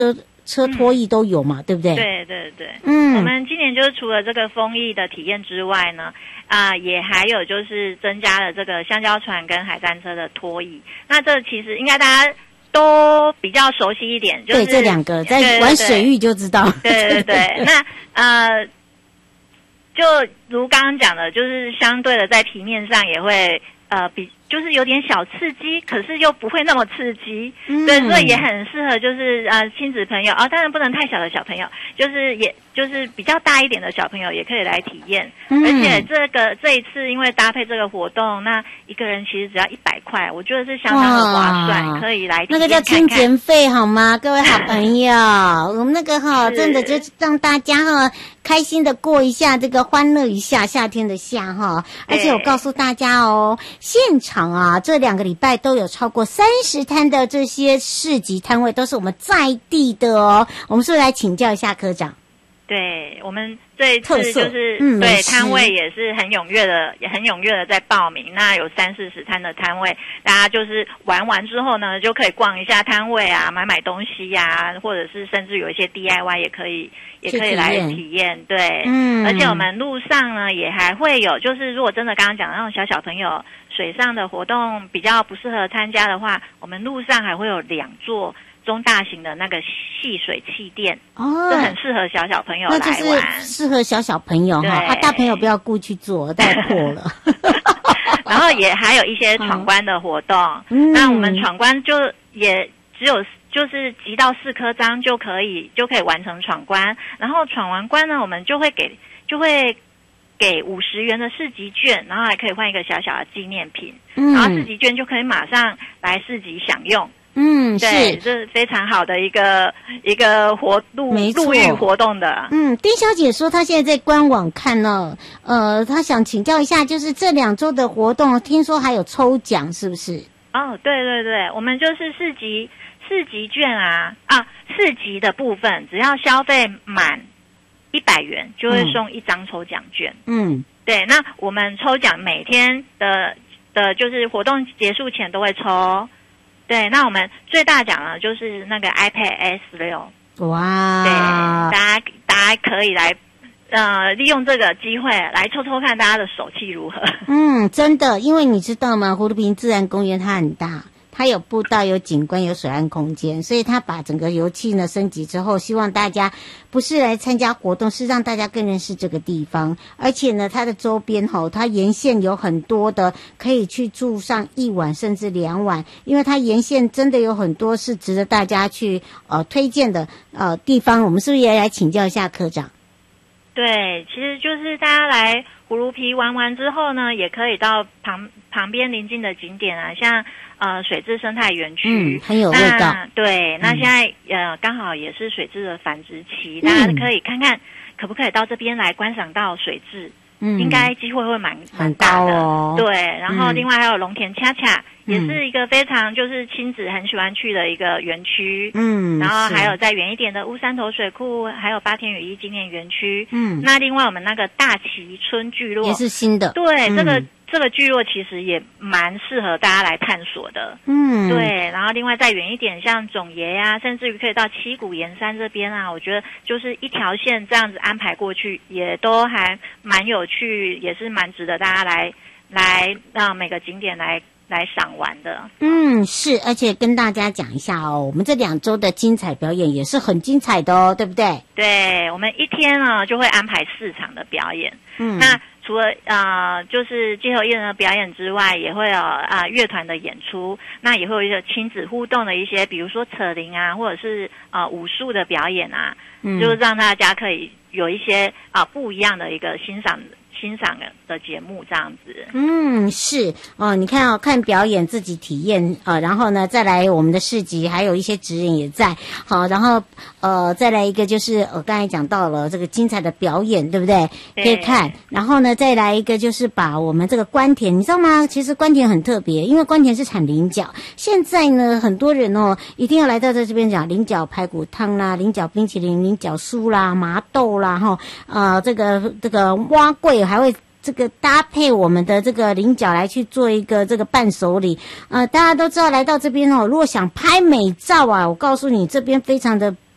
车拖艺都有嘛，对不对？ 对对对，我们今年就是除了这个风艺的体验之外呢，也还有就是增加了这个香蕉船跟海山车的拖艺。那这其实应该大家都比较熟悉一点，就是对这两个在玩水域就知道。 对对对，那就如刚刚讲的，就是相对的在皮面上也会就是有点小刺激，可是又不会那么刺激，对，所以也很适合就是亲子朋友当然不能太小的小朋友，就是比较大一点的小朋友也可以来体验，而且这一次因为搭配这个活动，那一个人其实只要100块，我觉得是相当的划算，可以来体验看看。 那个叫清减费好吗？各位好朋友，我们那个真的就让大家开心的过一下这个欢乐一下夏天的夏而且我告诉大家现场这2个礼拜都有超过30摊的这些市集摊位，都是我们在地的我们是不是来请教一下科长？ 对，我们这一次就是对摊位也是很踊跃的在报名。那有30-40摊的摊位，大家就是玩完之后呢，就可以逛一下摊位买东西或者是甚至有一些 DIY 也可以来体验。对，而且我们路上呢也还会有，就是如果真的刚刚讲的那种小朋友水上的活动比较不适合参加的话，我们路上还会有2座中大型的那个戏水气垫这很适合小朋友来玩， 那就是适合小朋友大朋友不要顾去做，太破了。 然后也还有一些闯关的活动，那我们闯关就也只有就是集到4颗章就可以完成闯关，然后闯完关呢，我们就会给50元的市集券，然后还可以换一个小小的纪念品，然后市集券就可以马上来市集享用。对，这是非常好的一个陆域活动的。 丁小姐说她现在在官网看她想请教一下，就是这2周的活动，听说还有抽奖，是不是？ 对对对，我们就是市集券市集的部分，只要消费满100元就会送1张抽奖券。对，那我们抽奖每天的就是活动结束前都会抽。对，那我们最大奖呢就是那个 iPad S6。哇！对，大家可以来利用这个机会来抽抽看大家的手气如何。 真的，因为你知道吗？葫芦坪自然公园它很大，它有步道、有景观、有水岸空间，所以它把整个游憩呢升级之后，希望大家不是来参加活动，是让大家更认识这个地方。而且呢，它的周边它沿线有很多的可以去住上1晚甚至2晚，因为它沿线真的有很多是值得大家去推荐的地方。我们是不是也来请教一下科长？ 对，其实就是大家来葫芦皮玩完之后呢，也可以到旁边邻近的景点像水质生态园区， 很有味道。 对，那现在刚好也是水质的繁殖期，大家可以看看可不可以到这边来观赏到水质。应该机会会蛮大的。对，然后另外还有龙田恰恰，也是一个非常就是亲子很喜欢去的一个园区。然后还有再远一点的乌山头水库，还有八田雨衣纪念园区。那另外我们那个大崎村聚落也是新的。 对，这个聚落其实也蛮适合大家来探索的。对，然后另外再远一点，像总爷甚至于可以到七股盐山这边我觉得就是一条线这样子安排过去，也都还蛮有趣，也是蛮值得大家来让每个景点来赏玩的。 是，而且跟大家讲一下我们这2周的精彩表演也是很精彩的对不对？ 对，我们一天呢就会安排4场的表演。那除了就是街头艺人的表演之外，也会有乐团的演出，那也会有一些亲子互动的一些，比如说扯铃或者是武术的表演就是让大家可以有一些不一样的一个欣赏的节目这样子。 是你看看表演自己体验然后呢再来我们的市集，还有一些职人也在然后再来一个就是刚才讲到了这个精彩的表演，对不对？可以看。然后呢再来一个就是把我们这个关田，你知道吗？其实关田很特别，因为关田是产菱角，现在呢很多人一定要来到这边讲菱角排骨汤啦、菱角冰淇淋、菱角酥啦、麻豆啦这个蛙桂还会这个搭配我们的这个菱角来去做一个这个伴手礼大家都知道来到这边如果想拍美照我告诉你这边非常的